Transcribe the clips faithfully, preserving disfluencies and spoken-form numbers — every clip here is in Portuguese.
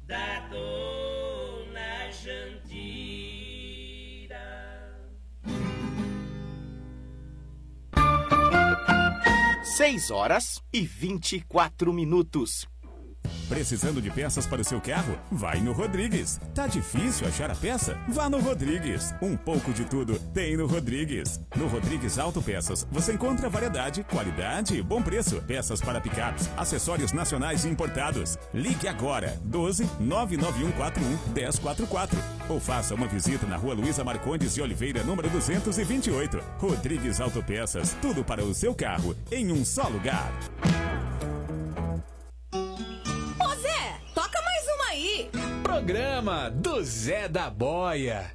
da dona Jandira. Seis horas e vinte e quatro minutos. Precisando de peças para o seu carro? Vai no Rodrigues. Tá difícil achar a peça? Vá no Rodrigues. Um pouco de tudo tem no Rodrigues. No Rodrigues Autopeças você encontra variedade, qualidade e bom preço. Peças para picapes, acessórios nacionais e importados. Ligue agora doze nove nove um quatro um um zero quatro quatro ou faça uma visita na Rua Luísa Marcondes de Oliveira, número duzentos e vinte e oito. Rodrigues Autopeças, tudo para o seu carro em um só lugar. Programa do Zé da Boia.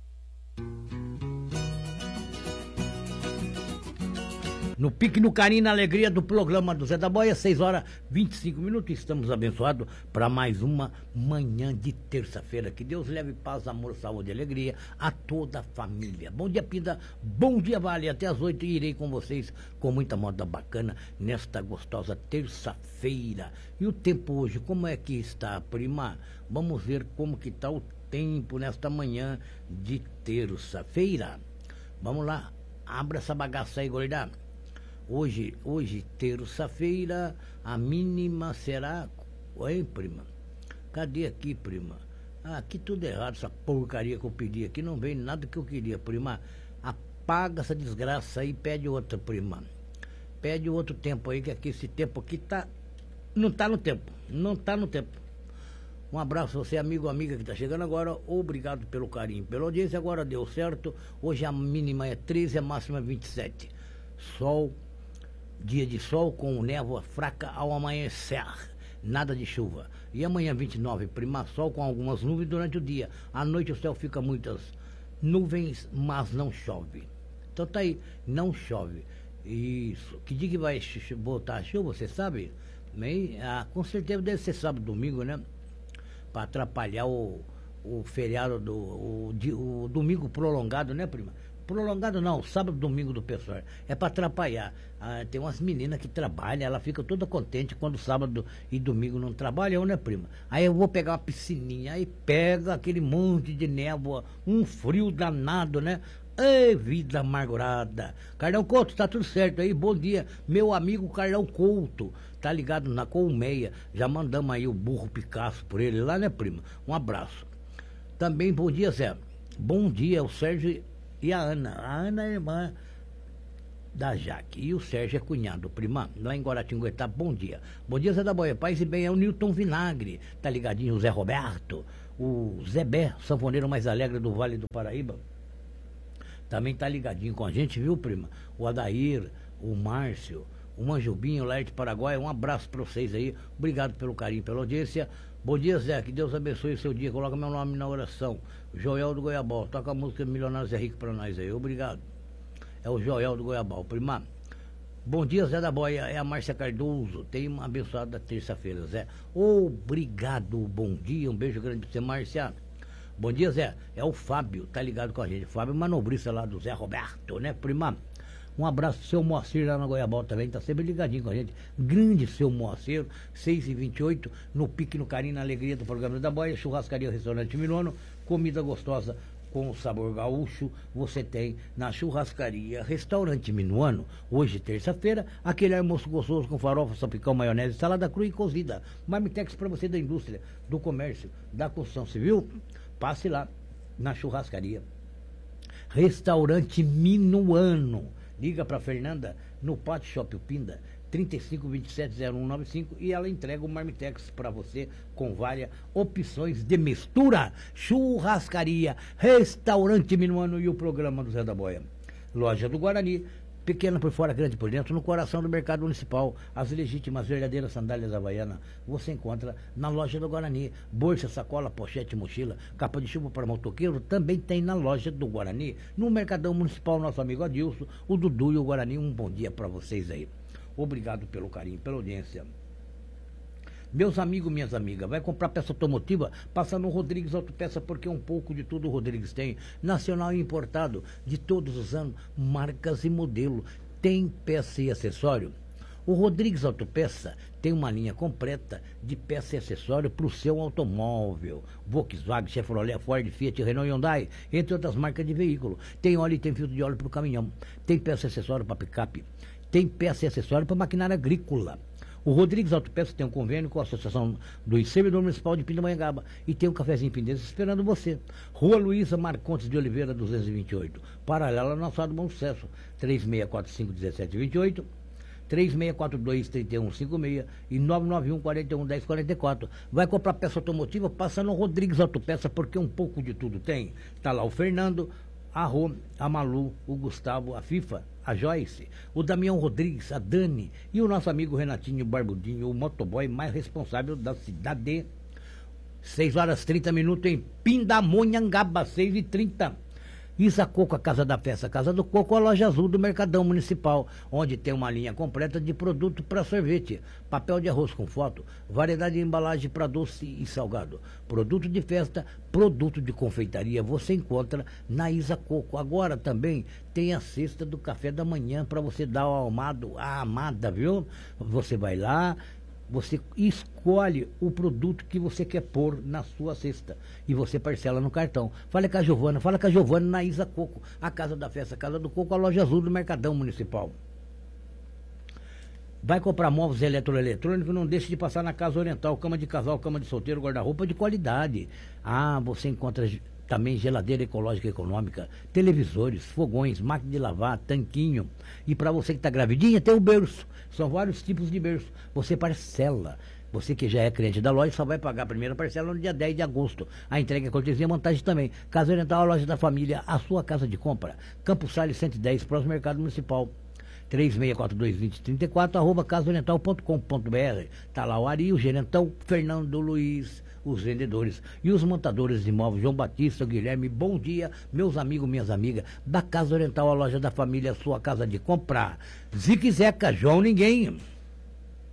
No pique, no carinho, na alegria do programa do Zé da Boia, seis horas e vinte e cinco minutos. Estamos abençoados para mais uma manhã de terça-feira. Que Deus leve paz, amor, saúde e alegria a toda a família. Bom dia, Pinda. Bom dia, Vale. Até às oito irei com vocês com muita moda bacana nesta gostosa terça-feira. E o tempo hoje, como é que está, prima? Vamos ver como que está o tempo nesta manhã de terça-feira. Vamos lá. Abra essa bagaça aí, gorda. Hoje, hoje terça-feira, a mínima será... Oi, prima? Cadê aqui, prima? Ah, aqui tudo errado, essa porcaria que eu pedi aqui, não veio nada que eu queria, prima. Apaga essa desgraça aí e pede outra, prima. Pede outro tempo aí, que aqui esse tempo aqui tá... Não tá no tempo, não tá no tempo. Um abraço a você, amigo ou amiga que está chegando agora. Obrigado pelo carinho, pela audiência. Agora deu certo. Hoje a mínima é treze, a máxima é vinte e sete. Sol... Dia de sol com névoa fraca ao amanhecer, nada de chuva. E amanhã vinte e nove, prima, sol com algumas nuvens durante o dia. À noite o céu fica muitas nuvens, mas não chove. Então tá aí, não chove. Isso. Que dia que vai voltar a chuva, você sabe? Bem, ah, com certeza deve ser sábado, domingo, né? Para atrapalhar o, o feriado, do, o, o domingo prolongado, né, prima? Prolongado não, sábado, domingo do pessoal. É para atrapalhar. Ah, tem umas meninas que trabalham, ela fica toda contente quando sábado e domingo não trabalham, né, prima? Aí eu vou pegar uma piscininha, aí pega aquele monte de névoa, um frio danado, né? Ei, vida amargurada. Carlão Couto, tá tudo certo aí? Bom dia, meu amigo Carlão Couto. Tá ligado na Colmeia. Já mandamos aí o burro Picasso por ele lá, né, prima? Um abraço. Também bom dia, Zé. Bom dia, o Sérgio e a Ana. A Ana é irmã da Jaque. E o Sérgio é cunhado, prima. Lá em Guaratinguetá, bom dia. Bom dia, Zé da Boia. Paz e bem, é o Newton Vinagre. Tá ligadinho o Zé Roberto. O Zé Bé, sanfoneiro mais alegre do Vale do Paraíba. Também tá ligadinho com a gente, viu, prima? O Adair, o Márcio, o Manjubinho, o Laerte Paraguai. Um abraço pra vocês aí. Obrigado pelo carinho, pela audiência. Bom dia, Zé. Que Deus abençoe o seu dia. Coloca meu nome na oração. Joel do Goiabal. Toca a música Milionários é Rico pra nós aí. Obrigado. É o Joel do Goiabal. Prima. Bom dia, Zé da Boia. É a Márcia Cardoso. Tenha uma abençoada terça-feira, Zé. Obrigado. Bom dia. Um beijo grande pra você, Márcia. Bom dia, Zé. É o Fábio. Tá ligado com a gente. Fábio Manobrista lá do Zé Roberto, né, prima? Um abraço pro seu Moacir lá na Goiabal também, tá sempre ligadinho com a gente. Grande seu Moacir, seis e vinte e oito, no pique, no carinho, na alegria do programa da Boia, churrascaria, restaurante Milono, comida gostosa com o sabor gaúcho, você tem na churrascaria, restaurante Minuano, hoje terça-feira, aquele almoço gostoso com farofa, salpicão, maionese, salada crua e cozida. Marmitex para você da indústria, do comércio, da construção civil, passe lá na churrascaria. Restaurante Minuano. Liga para Fernanda no Pátio Shopping Pinda, trinta e cinco, vinte e sete, zero um nove cinco, e ela entrega o Marmitex para você com várias opções de mistura. Churrascaria, Restaurante Minuano e o programa do Zé da Boia. Loja do Guarani, pequena por fora, grande por dentro, no coração do mercado municipal. As legítimas, verdadeiras sandálias havaianas você encontra na loja do Guarani. Bolsa, sacola, pochete, mochila, capa de chuva para motoqueiro também tem na loja do Guarani. No Mercadão Municipal, nosso amigo Adilson, o Dudu e o Guarani. Um bom dia para vocês aí. Obrigado pelo carinho, pela audiência. Meus amigos, minhas amigas, vai comprar peça automotiva? Passa no Rodrigues Autopeça, porque um pouco de tudo o Rodrigues tem. Nacional e importado, de todos os anos, marcas e modelo. Tem peça e acessório. O Rodrigues Autopeça tem uma linha completa de peça e acessório para o seu automóvel. Volkswagen, Chevrolet, Ford, Fiat, Renault e Hyundai, entre outras marcas de veículo. Tem óleo e tem filtro de óleo para o caminhão. Tem peça e acessório para picape. Tem peça e acessório para maquinária agrícola. O Rodrigues Autopeça tem um convênio com a Associação do Servidor Municipal de Pindamonhangaba e tem um cafezinho Pindense esperando você. Rua Luísa Marcontes de Oliveira, duzentos e vinte e oito, paralela ao nosso Bom Sucesso, três seis quatro cinco, um sete dois oito, três seis quatro dois, três um cinco seis e nove nove um, quatro um, um zero quatro quatro. Vai comprar peça automotiva, passa no Rodrigues Autopeça, porque um pouco de tudo tem. Tá lá o Fernando, a Rô, a Malu, o Gustavo, a FIFA, a Joyce, o Damião Rodrigues, a Dani e o nosso amigo Renatinho Barbudinho, o motoboy mais responsável da cidade. seis horas e trinta minutos em Pindamonhangaba, seis e trinta. Isa Coco, a Casa da Festa, a Casa do Coco, a loja azul do Mercadão Municipal, onde tem uma linha completa de produto para sorvete, papel de arroz com foto, variedade de embalagem para doce e salgado, produto de festa, produto de confeitaria, você encontra na Isa Coco. Agora também tem a cesta do café da manhã para você dar ao amado, a amada, viu? Você vai lá, você escolhe o produto que você quer pôr na sua cesta e você parcela no cartão. Fala com a Giovana, fala com a Giovana na Isa Coco, a Casa da Festa, a Casa do Coco, a loja azul do Mercadão Municipal. Vai comprar móveis eletroeletrônicos, não deixe de passar na Casa Oriental, cama de casal, cama de solteiro, guarda-roupa de qualidade. Ah, você encontra também geladeira ecológica e econômica, televisores, fogões, máquina de lavar, tanquinho. E para você que está gravidinha, tem o berço. São vários tipos de berço. Você parcela. Você que já é cliente da loja só vai pagar a primeira parcela no dia dez de agosto. A entrega é cortesia e montagem também. Casa Oriental, a loja da família, a sua casa de compra. Campos Salles cento e dez, próximo Mercado Municipal. três seis quatro dois, dois zero três quatro, arroba casa oriental ponto com ponto br. Está lá o Ari, o gerentão, Fernando Luiz, os vendedores e os montadores de imóveis, João Batista, Guilherme. Bom dia, meus amigos, minhas amigas, da Casa Oriental, a loja da família, a sua casa de comprar. Zique Zeca, João Ninguém.